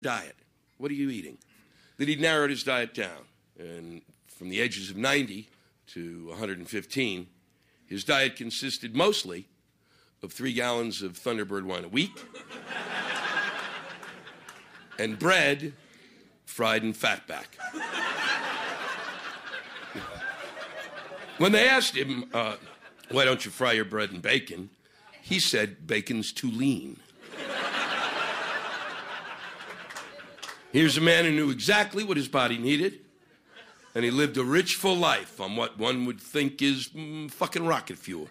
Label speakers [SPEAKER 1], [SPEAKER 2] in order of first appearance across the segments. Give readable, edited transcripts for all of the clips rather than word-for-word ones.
[SPEAKER 1] diet. What are you eating? That he'd narrowed his diet down. And from the ages of 90 to 115, his diet consisted mostly of 3 gallons of Thunderbird wine a week and bread fried in fatback. When they asked him, why don't you fry your bread in bacon? He said, bacon's too lean. Here's a man who knew exactly what his body needed, and he lived a rich, full life on what one would think is fucking rocket fuel.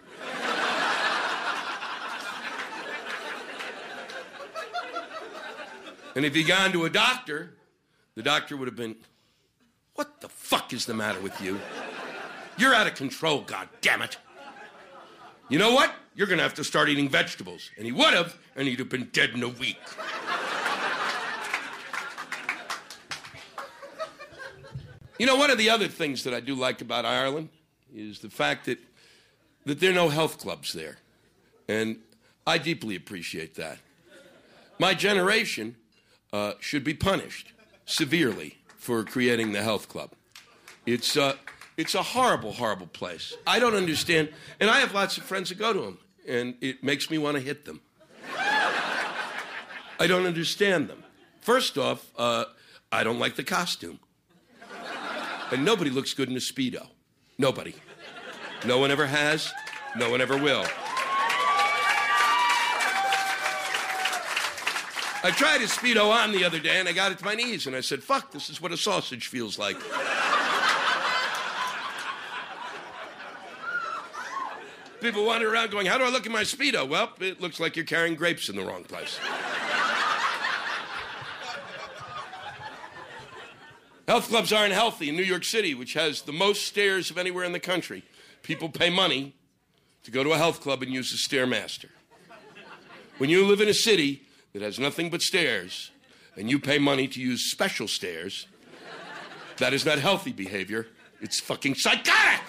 [SPEAKER 1] And if he'd gone to a doctor, the doctor would have been, what the fuck is the matter with you? You're out of control, goddammit. You know what? You're going to have to start eating vegetables. And he would have, and he'd have been dead in a week. You know, one of the other things that I do like about Ireland is the fact that there are no health clubs there. And I deeply appreciate that. My generation should be punished severely for creating the health club. It's a horrible, horrible place. I don't understand. And I have lots of friends that go to them, and it makes me want to hit them. I don't understand them. First off, I don't like the costume. And nobody looks good in a Speedo. Nobody. No one ever has. No one ever will. I tried a Speedo on the other day, and I got it to my knees, and I said, fuck, this is what a sausage feels like. People wander around going, how do I look in my Speedo? Well, it looks like you're carrying grapes in the wrong place. Health clubs aren't healthy. In New York City, which has the most stairs of anywhere in the country, people pay money to go to a health club and use a Stairmaster. When you live in a city that has nothing but stairs, and you pay money to use special stairs, that is not healthy behavior. It's fucking psychotic!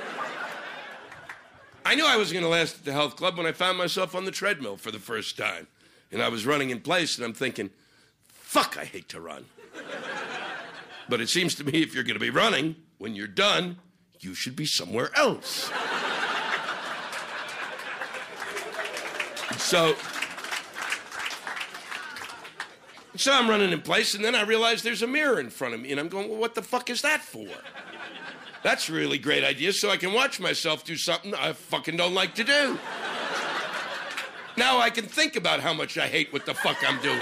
[SPEAKER 1] I knew I was going to last at the health club when I found myself on the treadmill for the first time. And I was running in place, and I'm thinking, fuck, I hate to run. But it seems to me if you're going to be running, when you're done, you should be somewhere else. So I'm running in place, and then I realize there's a mirror in front of me, and I'm going, well, what the fuck is that for? That's a really great idea, so I can watch myself do something I fucking don't like to do. Now I can think about how much I hate what the fuck I'm doing.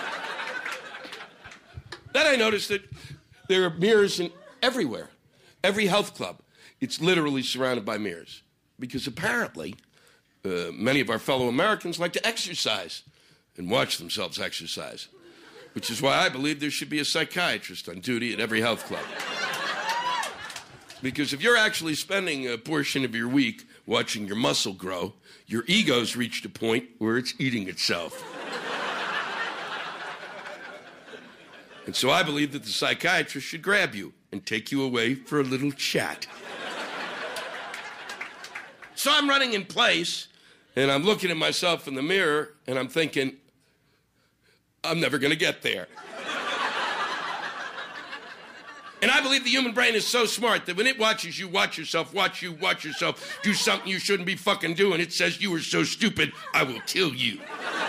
[SPEAKER 1] Then I noticed that there are mirrors everywhere. Every health club, it's literally surrounded by mirrors. Because apparently, many of our fellow Americans like to exercise and watch themselves exercise. Which is why I believe there should be a psychiatrist on duty at every health club. Because if you're actually spending a portion of your week watching your muscle grow, your ego's reached a point where it's eating itself. And so I believe that the psychiatrist should grab you and take you away for a little chat. So I'm running in place, and I'm looking at myself in the mirror, and I'm thinking, I'm never going to get there. And I believe the human brain is so smart that when it watches you watch yourself, do something you shouldn't be fucking doing, it says you are so stupid, I will kill you.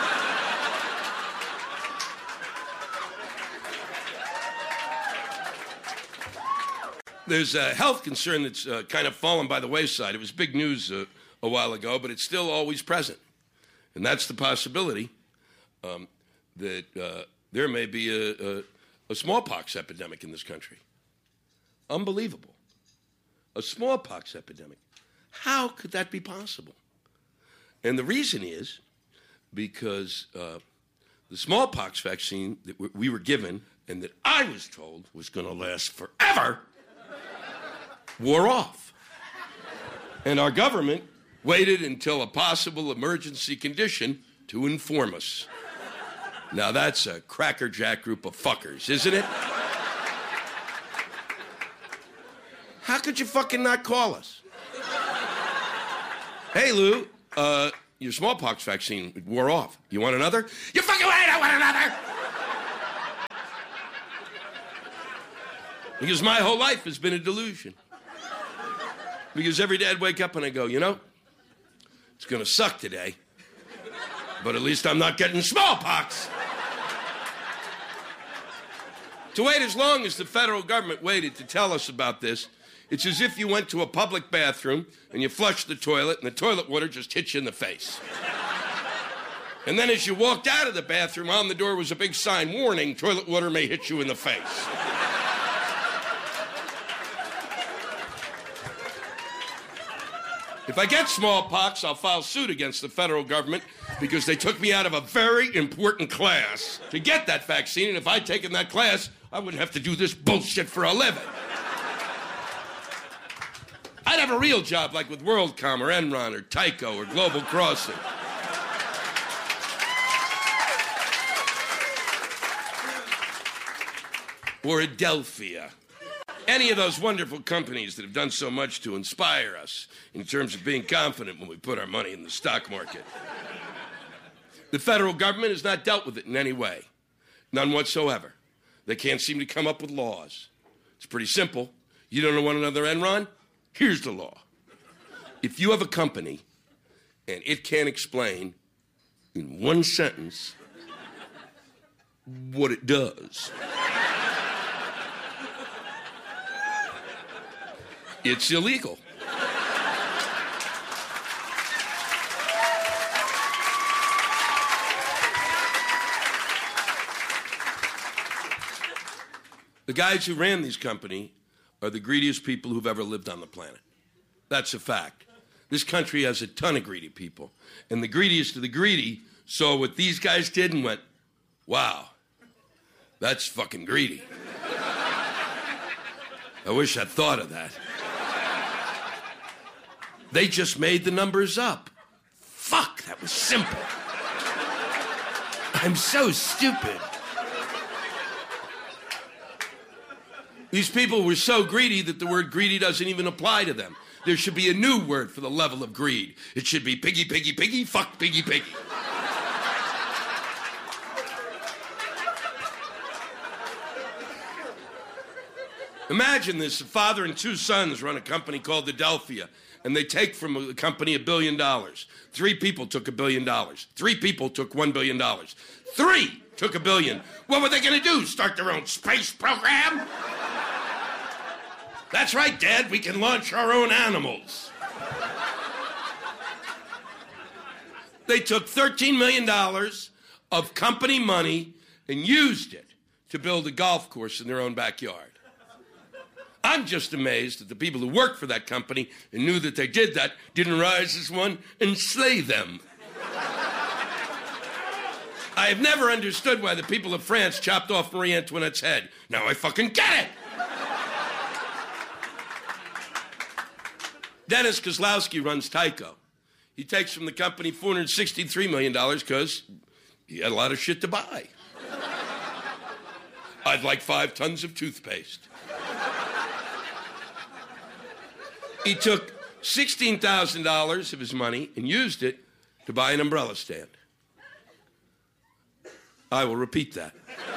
[SPEAKER 1] There's a health concern that's kind of fallen by the wayside. It was big news a while ago, but it's still always present. And that's the possibility that there may be a smallpox epidemic in this country. Unbelievable. A smallpox epidemic. How could that be possible? And the reason is because the smallpox vaccine that we were given and that I was told was going to last forever wore off. And our government waited until a possible emergency condition to inform us. Now that's a crackerjack group of fuckers, isn't it? How could you fucking not call us? Hey, Lou, your smallpox vaccine wore off. You want another? You fucking right, I want another! Because my whole life has been a delusion. Because every day I'd wake up and I go, you know, it's going to suck today, but at least I'm not getting smallpox. To wait as long as the federal government waited to tell us about this, it's as if you went to a public bathroom and you flushed the toilet and the toilet water just hit you in the face. And then as you walked out of the bathroom, on the door was a big sign, warning, toilet water may hit you in the face. If I get smallpox, I'll file suit against the federal government because they took me out of a very important class to get that vaccine, and if I'd taken that class, I wouldn't have to do this bullshit for a living. I'd have a real job like with WorldCom or Enron or Tyco or Global Crossing. Or Adelphia. Any of those wonderful companies that have done so much to inspire us in terms of being confident when we put our money in the stock market. The federal government has not dealt with it in any way. None whatsoever. They can't seem to come up with laws. It's pretty simple. You don't want another Enron? Here's the law. If you have a company and it can't explain in one sentence what it does, it's illegal. The guys who ran these companies are the greediest people who've ever lived on the planet. That's a fact. This country has a ton of greedy people. And the greediest of the greedy saw what these guys did and went, wow, that's fucking greedy. I wish I'd thought of that. They just made the numbers up. Fuck, that was simple. I'm so stupid. These people were so greedy that the word greedy doesn't even apply to them. There should be a new word for the level of greed. It should be piggy, piggy, piggy, fuck, piggy, piggy. Imagine this, a father and two sons run a company called Adelphia, and they take from the company $1 billion. 3 people took $1 billion. 3 people took $1 billion. 3 took $1 billion. What were they going to do, start their own space program? That's right, Dad, we can launch our own animals. They took $13 million of company money and used it to build a golf course in their own backyard. I'm just amazed that the people who worked for that company and knew that they did that didn't rise as one and slay them. I have never understood why the people of France chopped off Marie Antoinette's head. Now I fucking get it! Dennis Kozlowski runs Tyco. He takes from the company $463 million because he had a lot of shit to buy. I'd like 5 tons of toothpaste. He took $16,000 of his money and used it to buy an umbrella stand. I will repeat that.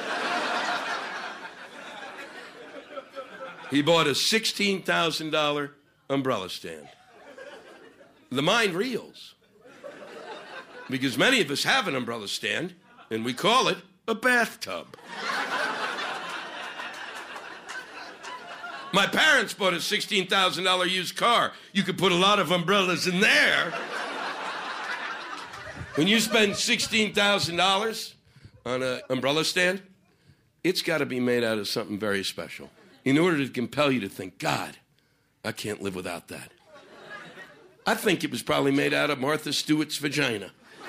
[SPEAKER 1] He bought a $16,000 umbrella stand. The mind reels. Because many of us have an umbrella stand, and we call it a bathtub. My parents bought a $16,000 used car. You could put a lot of umbrellas in there. When you spend $16,000 on an umbrella stand, it's got to be made out of something very special in order to compel you to think, God, I can't live without that. I think it was probably made out of Martha Stewart's vagina.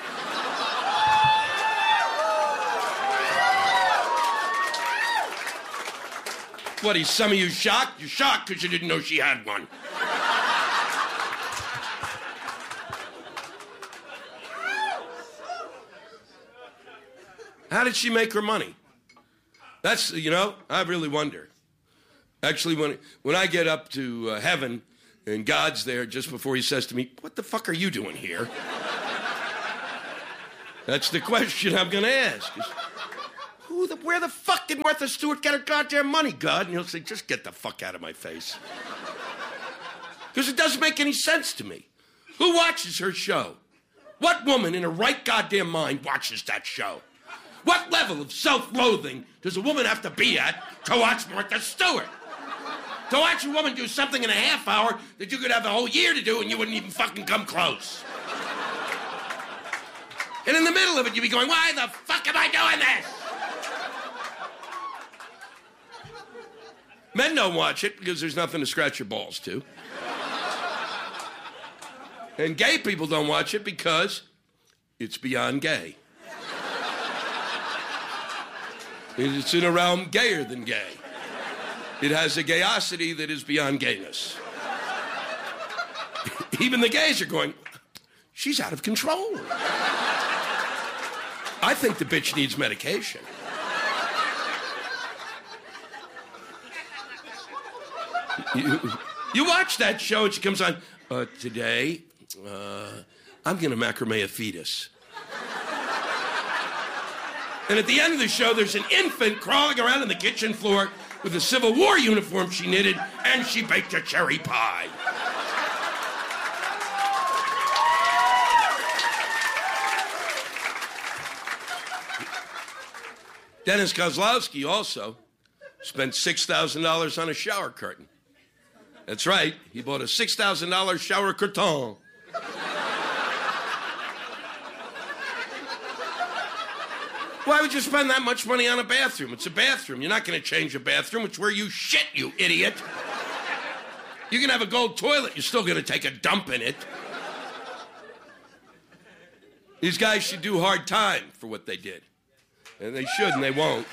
[SPEAKER 1] What, is some of you shocked? You're shocked because you didn't know she had one. How did she make her money? That's, I really wonder. Actually, when I get up to heaven and God's there just before he says to me, what the fuck are you doing here? That's the question I'm going to ask. Who where the fuck did Martha Stewart get her goddamn money, God? And he'll say, just get the fuck out of my face. Because it doesn't make any sense to me. Who watches her show? What woman in her right goddamn mind watches that show? What level of self-loathing does a woman have to be at to watch Martha Stewart? To watch a woman do something in a half hour that you could have a whole year to do and you wouldn't even fucking come close. And in the middle of it, you'd be going, why the fuck am I doing this? Men don't watch it because there's nothing to scratch your balls to. And gay people don't watch it because it's beyond gay. It's in a realm gayer than gay. It has a gayosity that is beyond gayness. Even the gays are going, she's out of control. I think the bitch needs medication. You watch that show and she comes on, today, I'm going to macrame a fetus. And at the end of the show, there's an infant crawling around on the kitchen floor with a Civil War uniform she knitted, and she baked a cherry pie. Dennis Kozlowski also spent $6,000 on a shower curtain. That's right, he bought a $6,000 shower curtain. Why would you spend that much money on a bathroom? It's a bathroom. You're not going to change a bathroom. It's where you shit, you idiot. You can have a gold toilet. You're still going to take a dump in it. These guys should do hard time for what they did. And they should, and they won't.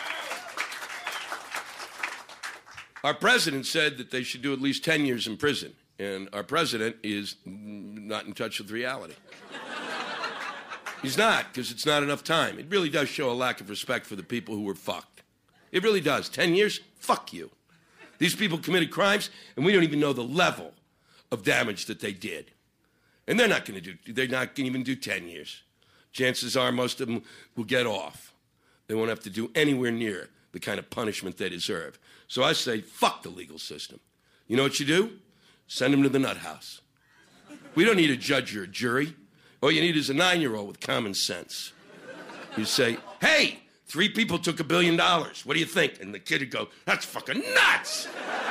[SPEAKER 1] Our president said that they should do at least 10 years in prison. And our president is not in touch with reality. He's not, because it's not enough time. It really does show a lack of respect for the people who were fucked. It really does. 10 years? Fuck you. These people committed crimes, and we don't even know the level of damage that they did. And they're not going to even do 10 years. Chances are most of them will get off. They won't have to do anywhere near the kind of punishment they deserve. So I say, fuck the legal system. You know what you do? Send them to the nut house. We don't need a judge or a jury. All you need is a 9-year-old with common sense. You say, hey, 3 people took $1 billion. What do you think? And the kid would go, that's fucking nuts.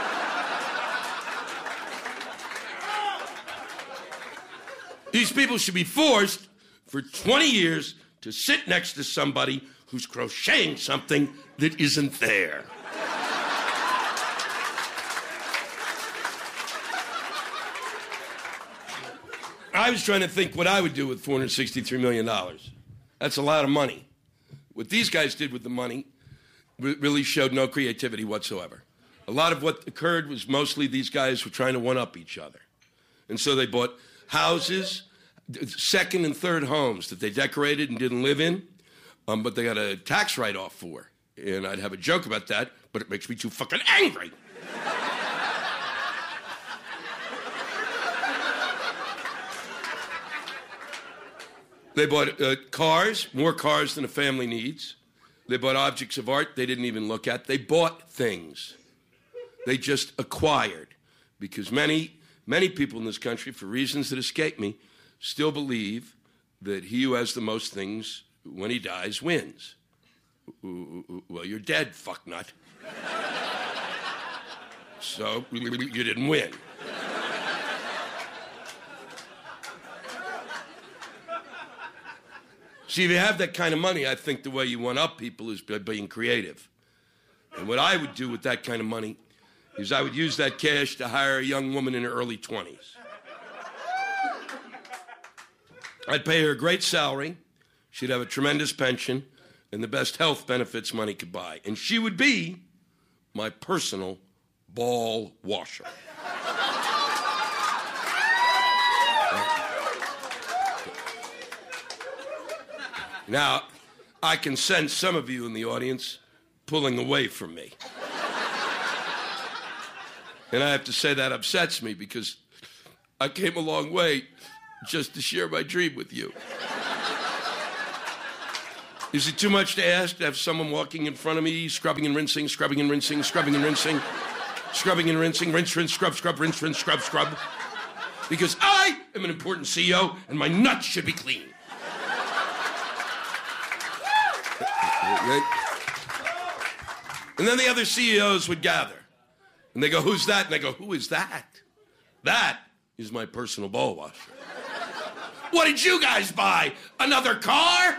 [SPEAKER 1] These people should be forced for 20 years to sit next to somebody who's crocheting something that isn't there. I was trying to think what I would do with $463 million. That's a lot of money. What these guys did with the money really showed no creativity whatsoever. A lot of what occurred was mostly these guys were trying to one-up each other. And so they bought houses, second and third homes that they decorated and didn't live in, but they got a tax write-off for. And I'd have a joke about that, but it makes me too fucking angry. They bought cars, more cars than a family needs. They bought objects of art they didn't even look at. They bought things. They just acquired. Because many people in this country, for reasons that escape me, still believe that he who has the most things when he dies wins. Well, you're dead, fucknut. So you didn't win. See, if you have that kind of money, I think the way you one-up people is by being creative. And what I would do with that kind of money is I would use that cash to hire a young woman in her early 20s. I'd pay her a great salary. She'd have a tremendous pension and the best health benefits money could buy. And she would be my personal ball washer. Now, I can sense some of you in the audience pulling away from me. And I have to say that upsets me because I came a long way just to share my dream with you. Is it too much to ask to have someone walking in front of me, scrubbing and rinsing, scrubbing and rinsing, scrubbing and rinsing, scrubbing and rinsing, rinse, rinse, scrub, scrub, rinse, rinse, scrub, scrub? Because I am an important CEO and my nuts should be clean. And then the other CEOs would gather. And they go, who's that? And they go, who is that? That is my personal ball washer. What did you guys buy? Another car?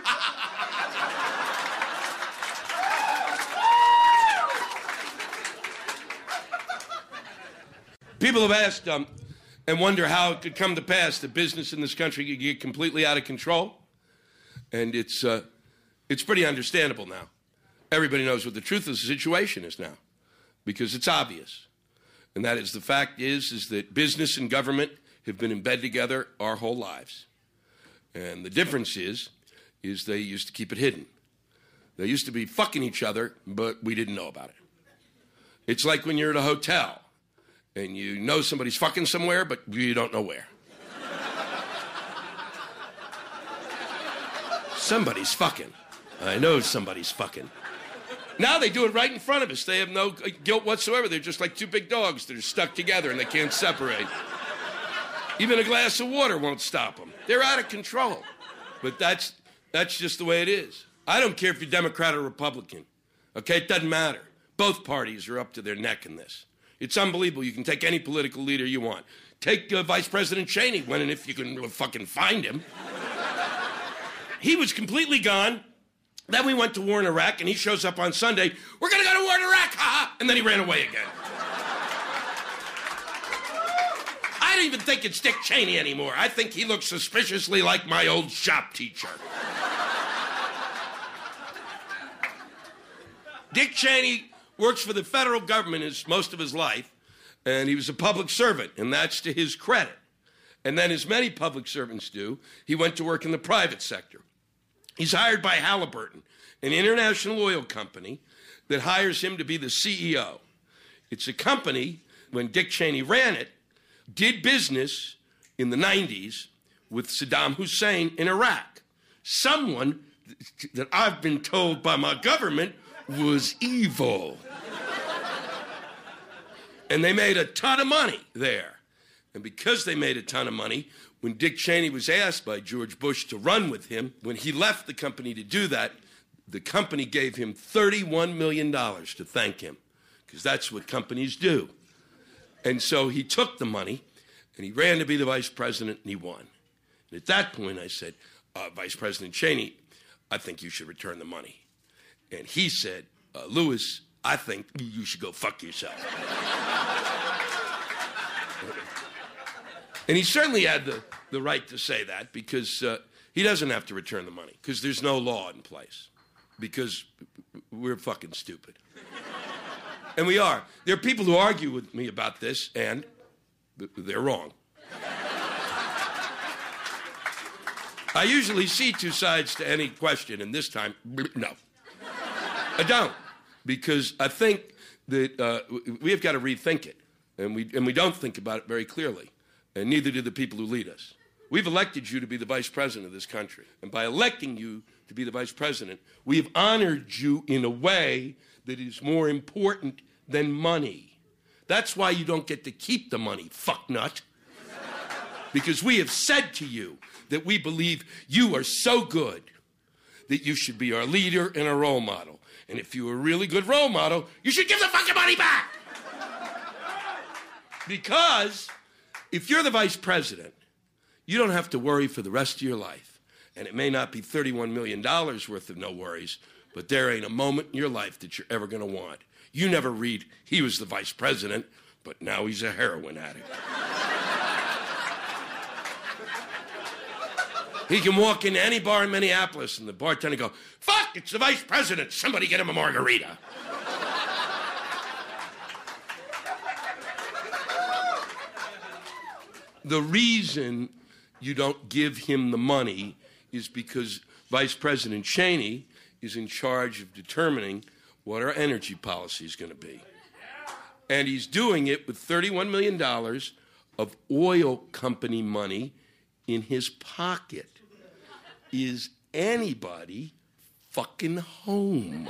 [SPEAKER 1] People have asked and wonder how it could come to pass that business in this country could get completely out of control. And it's pretty understandable now. Everybody knows what the truth of the situation is now, because it's obvious. And that is, the fact is that business and government have been in bed together our whole lives. And the difference is they used to keep it hidden. They used to be fucking each other, but we didn't know about it. It's like when you're at a hotel and you know somebody's fucking somewhere, but you don't know where. Somebody's fucking. I know somebody's fucking. Now they do it right in front of us. They have no guilt whatsoever. They're just like two big dogs that are stuck together and they can't separate. Even a glass of water won't stop them. They're out of control. But that's just the way it is. I don't care if you're Democrat or Republican. Okay, it doesn't matter. Both parties are up to their neck in this. It's unbelievable. You can take any political leader you want. Take Vice President Cheney, when and if you can fucking find him. He was completely gone. Then we went to war in Iraq, and he shows up on Sunday. We're going to go to war in Iraq, ha-ha! And then he ran away again. I don't even think it's Dick Cheney anymore. I think he looks suspiciously like my old shop teacher. Dick Cheney works for the federal government most of his life, and he was a public servant, and that's to his credit. And then, as many public servants do, he went to work in the private sector. He's hired by Halliburton, an international oil company that hires him to be the CEO. It's a company, when Dick Cheney ran it, did business in the 90s with Saddam Hussein in Iraq. Someone that I've been told by my government was evil. And they made a ton of money there. And because they made a ton of money, when Dick Cheney was asked by George Bush to run with him, when he left the company to do that, the company gave him $31 million to thank him, because that's what companies do. And so he took the money, and he ran to be the vice president, and he won. And at that point, I said, Vice President Cheney, I think you should return the money. And he said, Lewis, I think you should go fuck yourself. And he certainly had the right to say that, because he doesn't have to return the money, because there's no law in place, because we're fucking stupid. And we are. There are people who argue with me about this, and they're wrong. I usually see two sides to any question, and this time, no. I don't, because I think that we have got to rethink it, and we don't think about it very clearly, and neither do the people who lead us. We've elected you to be the vice president of this country, and by electing you to be the vice president, we have honored you in a way that is more important than money. That's why you don't get to keep the money, fucknut. Because we have said to you that we believe you are so good that you should be our leader and a role model. And if you're a really good role model, you should give the fucking money back. Because if you're the vice president, you don't have to worry for the rest of your life. And it may not be $31 million worth of no worries, but there ain't a moment in your life that you're ever going to want. You never read, he was the vice president, but now he's a heroin addict. He can walk into any bar in Minneapolis and the bartender go, fuck, it's the vice president. Somebody get him a margarita. The reason you don't give him the money is because Vice President Cheney is in charge of determining what our energy policy is going to be. And he's doing it with $31 million of oil company money in his pocket. Is anybody fucking home.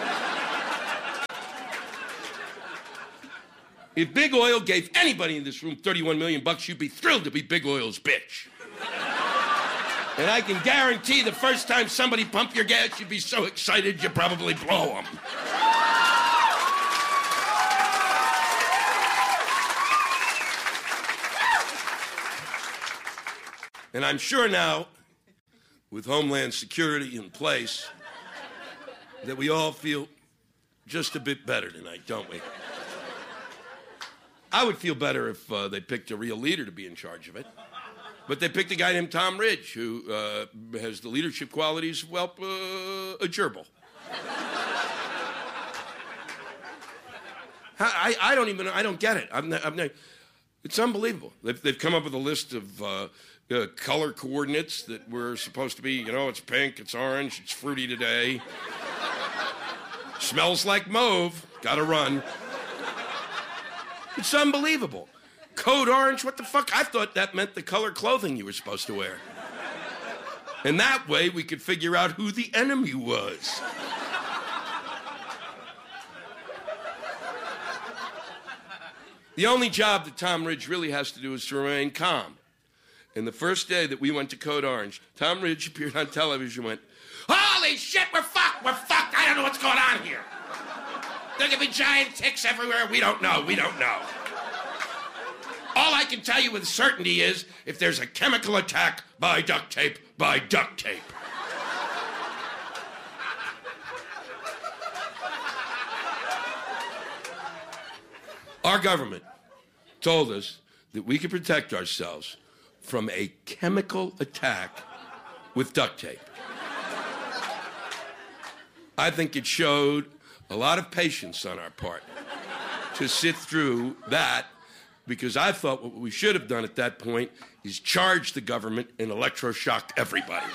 [SPEAKER 1] If Big Oil gave anybody in this room $31 million, you'd be thrilled to be Big Oil's bitch. And I can guarantee the first time somebody pumped your gas, you'd be so excited you'd probably blow them. And I'm sure now, with Homeland Security in place, that we all feel just a bit better tonight, don't we? I would feel better if they picked a real leader to be in charge of it. But they picked a guy named Tom Ridge, who has the leadership qualities of, well, a gerbil. I don't get it. It's unbelievable. They've come up with a list of color coordinates that were supposed to be, it's pink, it's orange, it's fruity today. Smells like mauve. Gotta run. It's unbelievable. Code orange, what the fuck? I thought that meant the color clothing you were supposed to wear. And that way we could figure out who the enemy was. The only job that Tom Ridge really has to do is to remain calm. And the first day that we went to Code Orange, Tom Ridge appeared on television and went, "Holy shit, we're fucked! We're fucked! I don't know what's going on here. There could be giant ticks everywhere. We don't know. All I can tell you with certainty is if there's a chemical attack, buy duct tape, buy duct tape." Our government told us that we could protect ourselves from a chemical attack with duct tape. I think it showed a lot of patience on our part to sit through that, because I thought what we should have done at that point is charge the government and electroshock everybody.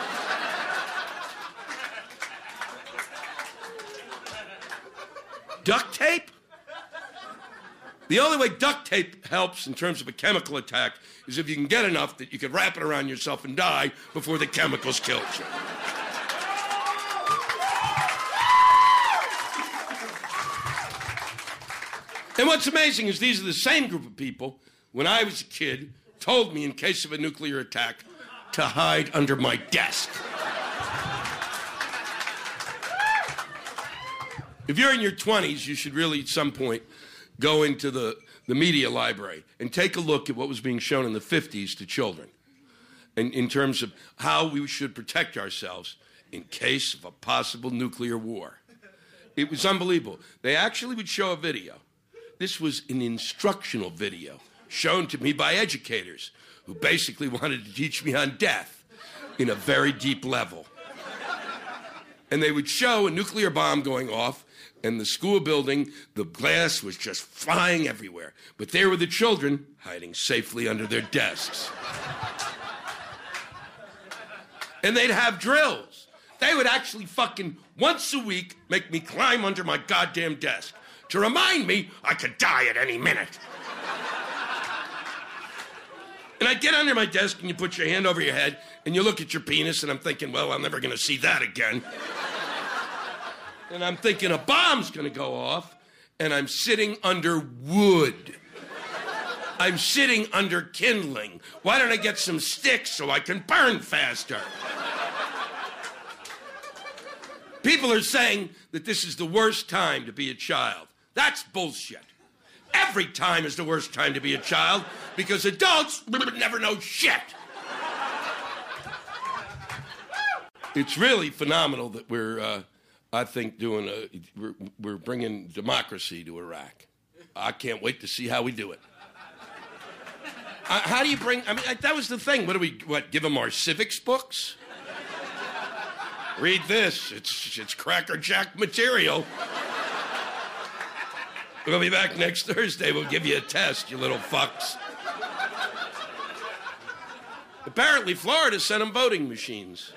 [SPEAKER 1] Duct tape? The only way duct tape helps in terms of a chemical attack is if you can get enough that you can wrap it around yourself and die before the chemicals kill you. And what's amazing is these are the same group of people, when I was a kid, told me in case of a nuclear attack to hide under my desk. If you're in your 20s, you should really at some point go into the media library and take a look at what was being shown in the 50s to children in terms of how we should protect ourselves in case of a possible nuclear war. It was unbelievable. They actually would show a video. This was an instructional video shown to me by educators who basically wanted to teach me on death in a very deep level. And they would show a nuclear bomb going off, and the school building, the glass was just flying everywhere. But there were the children hiding safely under their desks. And they'd have drills. They would actually fucking once a week make me climb under my goddamn desk to remind me I could die at any minute. And I'd get under my desk and you put your hand over your head and you look at your penis, and I'm thinking, well, I'm never going to see that again. And I'm thinking a bomb's going to go off, and I'm sitting under wood. I'm sitting under kindling. Why don't I get some sticks so I can burn faster? People are saying that this is the worst time to be a child. That's bullshit. Every time is the worst time to be a child because adults never know shit. It's really phenomenal that we're, I think, we're bringing democracy to Iraq. I can't wait to see how we do it. How do you bring, that was the thing. Give them our civics books? Read this. It's crackerjack material. We'll be back next Thursday. We'll give you a test, you little fucks. Apparently, Florida sent them voting machines.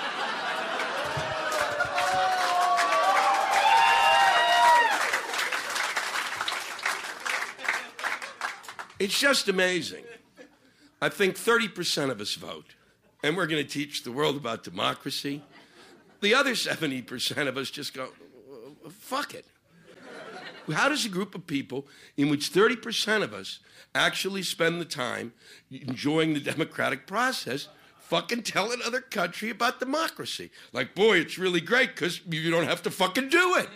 [SPEAKER 1] It's just amazing. I think 30% of us vote, and we're going to teach the world about democracy. The other 70% of us just go, fuck it. How does a group of people in which 30% of us actually spend the time enjoying the democratic process fucking tell another country about democracy? Like, boy, it's really great because you don't have to fucking do it.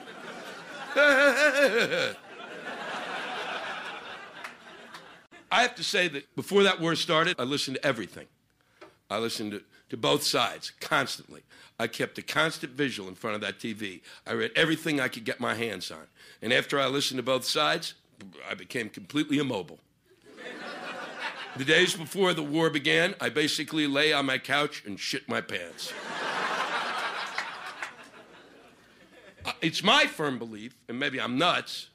[SPEAKER 1] I have to say that before that war started, I listened to everything. I listened to both sides constantly. I kept a constant visual in front of that TV. I read everything I could get my hands on. And after I listened to both sides, I became completely immobile. The days before the war began, I basically lay on my couch and shit my pants. It's my firm belief, and maybe I'm nuts,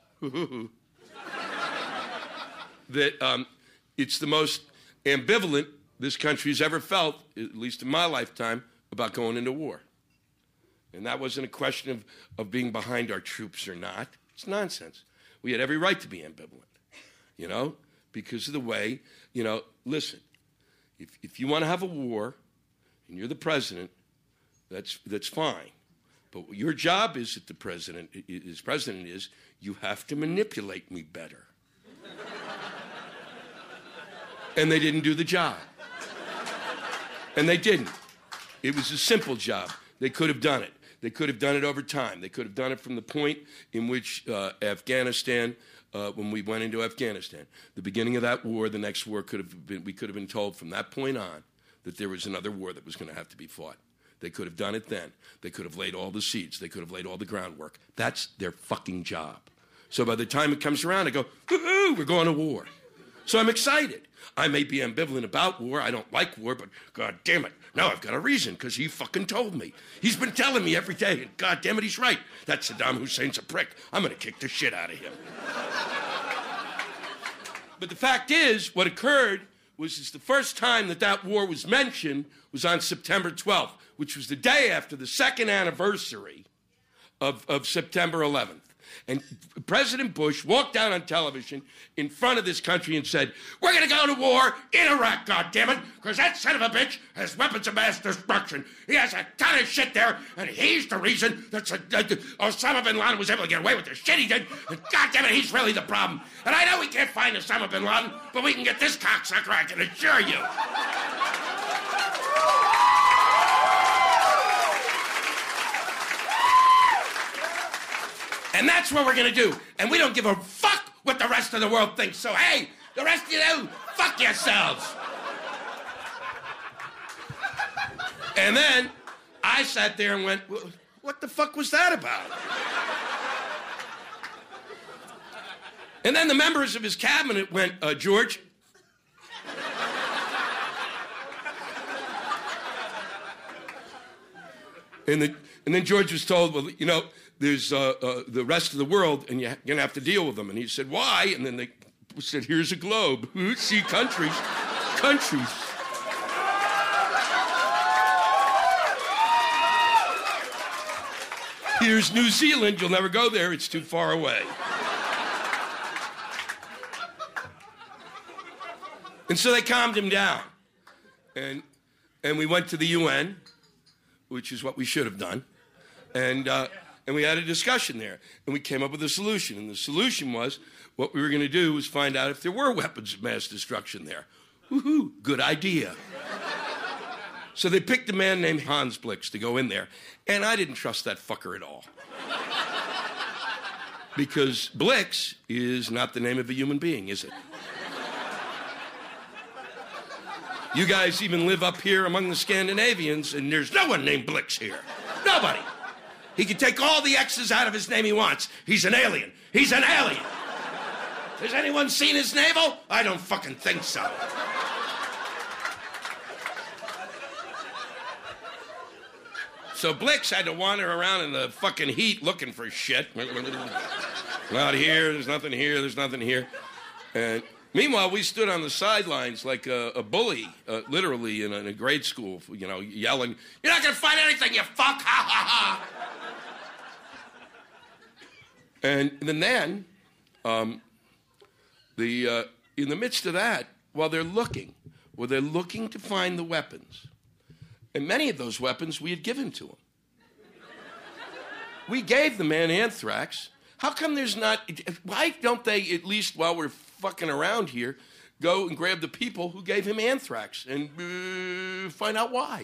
[SPEAKER 1] that it's the most ambivalent this country's ever felt, at least in my lifetime, about going into war. And that wasn't a question of being behind our troops or not. It's nonsense. We had every right to be ambivalent, you know, because of the way, you know, listen, if you want to have a war and you're the president, that's fine. But what your job is as president is, you have to manipulate me better. And they didn't do the job. And they didn't. It was a simple job. They could have done it. They could have done it over time. They could have done it from the point in which Afghanistan, when we went into Afghanistan, the beginning of that war, the next war we could have been told from that point on that there was another war that was going to have to be fought. They could have done it then. They could have laid all the seeds. They could have laid all the groundwork. That's their fucking job. So by the time it comes around, I go, ooh, we're going to war. So I'm excited. I may be ambivalent about war. I don't like war, but God damn it. Now I've got a reason, because he fucking told me. He's been telling me every day, and God damn it, he's right. That Saddam Hussein's a prick. I'm going to kick the shit out of him. But the fact is, what occurred was the first time that war was mentioned was on September 12th, which was the day after the second anniversary of September 11th. And President Bush walked down on television in front of this country and said, we're going to go to war in Iraq, goddammit, because that son of a bitch has weapons of mass destruction. He has a ton of shit there, and he's the reason that Osama bin Laden was able to get away with the shit he did. And goddammit, he's really the problem. And I know we can't find Osama bin Laden, but we can get this cocksucker, I can assure you. And that's what we're going to do. And we don't give a fuck what the rest of the world thinks. So, hey, the rest of you, fuck yourselves. And then I sat there and went, what the fuck was that about? And then the members of his cabinet went, George. And then George was told, well, you know, there's the rest of the world, and you're going to have to deal with them. And he said, why? And then they said, here's a globe. See, countries. Countries. Here's New Zealand. You'll never go there. It's too far away. And so they calmed him down. And we went to the UN, which is what we should have done. And we had a discussion there, and we came up with a solution. And the solution was, what we were going to do was find out if there were weapons of mass destruction there. Woohoo, good idea. So they picked a man named Hans Blix to go in there, and I didn't trust that fucker at all. Because Blix is not the name of a human being, is it? You guys even live up here among the Scandinavians, and there's no one named Blix here. Nobody. He can take all the X's out of his name he wants. He's an alien. He's an alien. Has anyone seen his navel? I don't fucking think so. So Blix had to wander around in the fucking heat looking for shit. Not here, there's nothing here, there's nothing here. And meanwhile, we stood on the sidelines like a bully, literally in a grade school, you know, yelling, "You're not going to find anything, you fuck, ha, ha, ha." And then, in the midst of that, while they're looking to find the weapons, and many of those weapons we had given to them. We gave the man anthrax. How come there's not... Why don't they, at least while we're fucking around here, go and grab the people who gave him anthrax and find out why?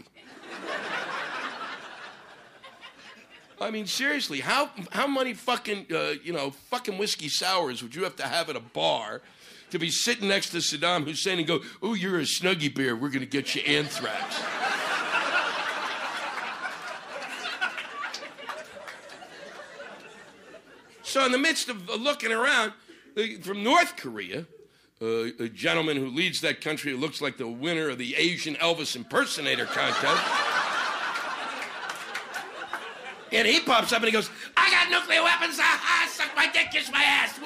[SPEAKER 1] I mean, seriously, how many fucking, fucking whiskey sours would you have to have at a bar to be sitting next to Saddam Hussein and go, oh, you're a Snuggie Bear, we're going to get you anthrax? So in the midst of looking around, from North Korea, a gentleman who leads that country who looks like the winner of the Asian Elvis impersonator contest, and he pops up and he goes, I got nuclear weapons, suck my dick, kiss my ass.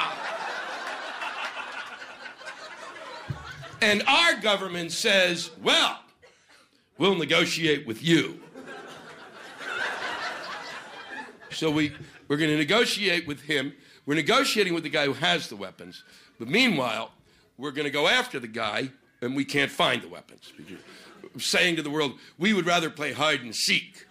[SPEAKER 1] And our government says, well, we'll negotiate with you. So we're going to negotiate with him. We're negotiating with the guy who has the weapons. But meanwhile, we're going to go after the guy, and we can't find the weapons. We're saying to the world, we would rather play hide and seek.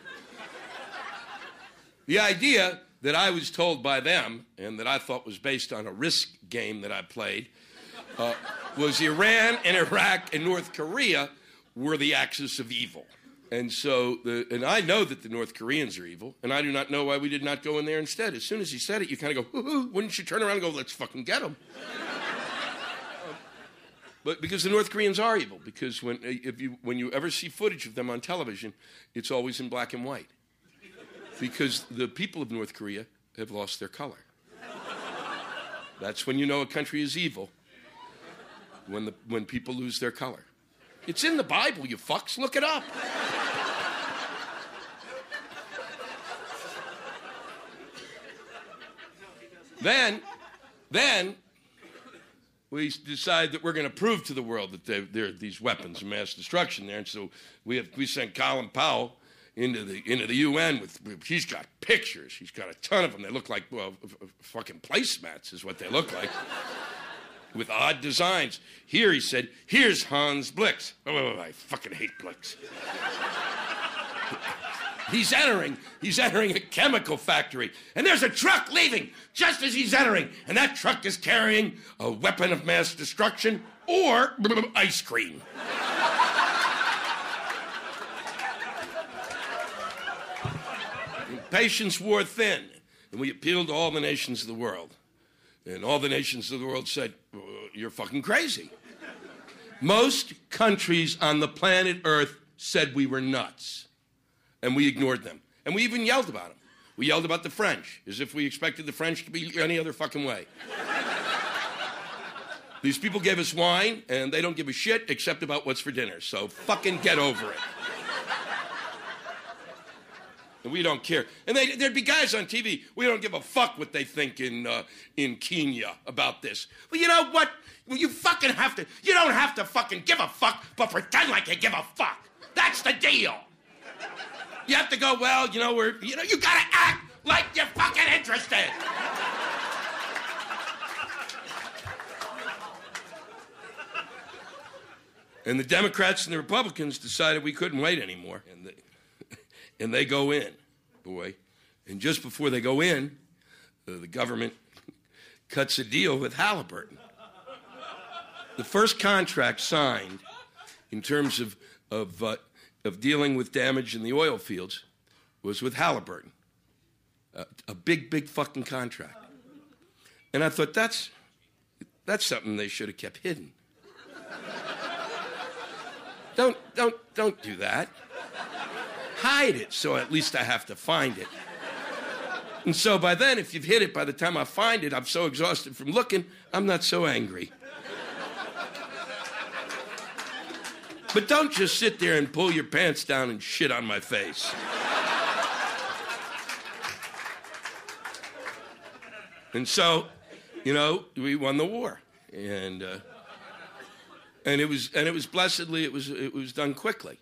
[SPEAKER 1] The idea that I was told by them, and that I thought was based on a risk game that I played, was Iran and Iraq and North Korea were the axis of evil. And so, and I know that the North Koreans are evil, and I do not know why we did not go in there instead. As soon as he said it, you kind of go, hoo-hoo, wouldn't you turn around and go, let's fucking get them? But because the North Koreans are evil, because when you ever see footage of them on television, it's always in black and white. Because the people of North Korea have lost their color. That's when you know a country is evil, when people lose their color. It's in the Bible, you fucks. Look it up. Then we decide that we're going to prove to the world that there are these weapons of mass destruction there, and so we sent Colin Powell into the UN with, he's got pictures. He's got a ton of them. They look like, well, fucking placemats is what they look like, with odd designs. Here, he said, here's Hans Blix. Oh, I fucking hate Blix. He's entering a chemical factory, and there's a truck leaving just as he's entering, and that truck is carrying a weapon of mass destruction or ice cream. Patience wore thin, and we appealed to all the nations of the world. And all the nations of the world said, you're fucking crazy. Most countries on the planet Earth said we were nuts, and we ignored them. And we even yelled about them. We yelled about the French, as if we expected the French to be any other fucking way. These people gave us wine, and they don't give a shit except about what's for dinner, so fucking get over it. And we don't care. And there'd be guys on TV, we don't give a fuck what they think in Kenya about this. Well, you know what? You fucking have to, you don't have to fucking give a fuck, but pretend like you give a fuck. That's the deal. You have to go, well, you gotta act like you're fucking interested. And the Democrats and the Republicans decided we couldn't wait anymore. And they go in, boy. And just before they go in, the government cuts a deal with Halliburton. The first contract signed in terms of dealing with damage in the oil fields was with Halliburton. A big fucking contract. And I thought, that's something they should have kept hidden. Don't do that. Hide it, so at least I have to find it. And so by then, if you've hid it, by the time I find it, I'm so exhausted from looking, I'm not so angry. But don't just sit there and pull your pants down and shit on my face. And so, we won the war. And it was blessedly, it was done quickly.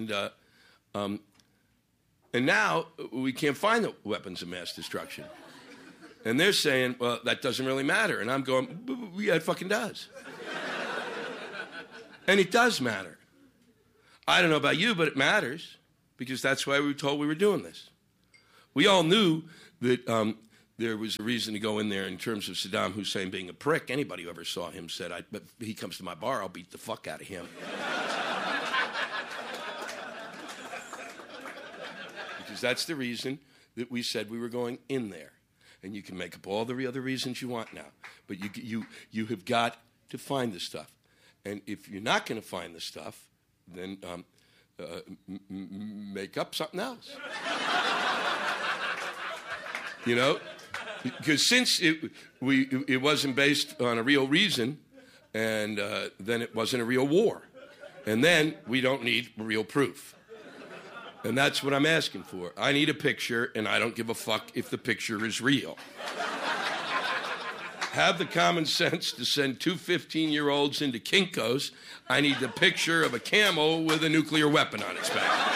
[SPEAKER 1] And now we can't find the weapons of mass destruction. And they're saying, well, that doesn't really matter. And I'm going, yeah, it fucking does. And it does matter. I don't know about you, but it matters, because that's why we were told we were doing this. We all knew that there was a reason to go in there in terms of Saddam Hussein being a prick. Anybody who ever saw him said, but he comes to my bar, I'll beat the fuck out of him. Because that's the reason that we said we were going in there. And you can make up all the other reasons you want now. But you have got to find the stuff. And if you're not going to find the stuff, then make up something else. You know? Because since it wasn't based on a real reason, and then it wasn't a real war. And then we don't need real proof. And that's what I'm asking for. I need a picture, and I don't give a fuck if the picture is real. Have the common sense to send two 15-year-olds into Kinko's. I need the picture of a camel with a nuclear weapon on its back.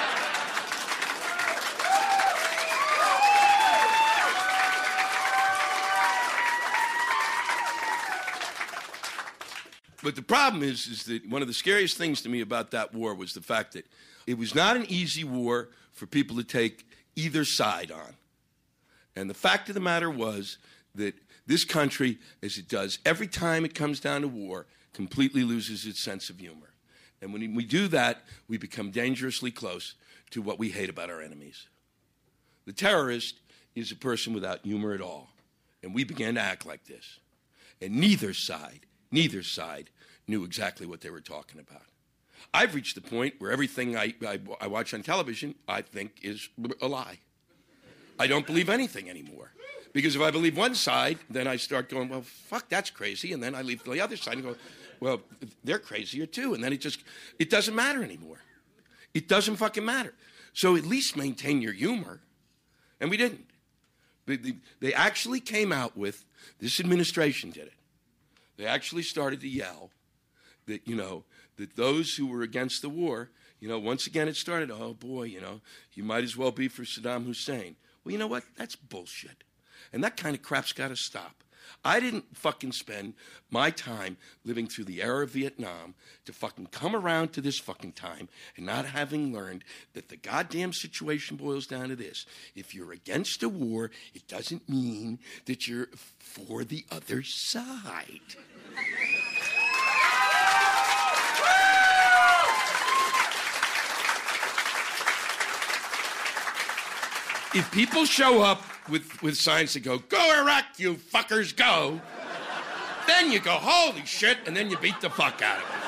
[SPEAKER 1] But the problem is that one of the scariest things to me about that war was the fact that it was not an easy war for people to take either side on. And the fact of the matter was that this country, as it does every time it comes down to war, completely loses its sense of humor. And when we do that, we become dangerously close to what we hate about our enemies. The terrorist is a person without humor at all. And we began to act like this. And neither side knew exactly what they were talking about. I've reached the point where everything I watch on television, I think is a lie. I don't believe anything anymore. Because if I believe one side, then I start going, well, fuck, that's crazy. And then I leave the other side and go, well, they're crazier too. And then it doesn't matter anymore. It doesn't fucking matter. So at least maintain your humor. And we didn't. They actually came out with, this administration did it. They actually started to yell that, that those who were against the war, once again it started, oh boy, you might as well be for Saddam Hussein. Well, you know what? That's bullshit. And that kind of crap's got to stop. I didn't fucking spend my time living through the era of Vietnam to fucking come around to this fucking time and not having learned that the goddamn situation boils down to this. If you're against a war, it doesn't mean that you're for the other side. If people show up with signs that go, "Go Iraq, you fuckers, go," then you go, holy shit, and then you beat the fuck out of them.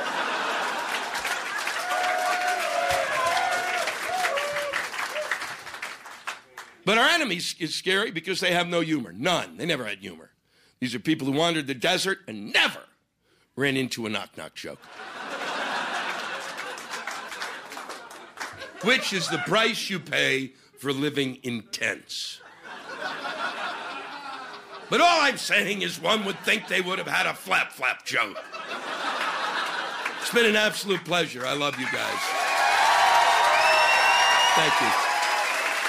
[SPEAKER 1] But our enemies is scary because they have no humor. None. They never had humor. These are people who wandered the desert and never ran into a knock-knock joke. Which is the price you pay for living intense. But all I'm saying is one would think they would have had a flap-flap joke. It's been an absolute pleasure. I love you guys. Thank you.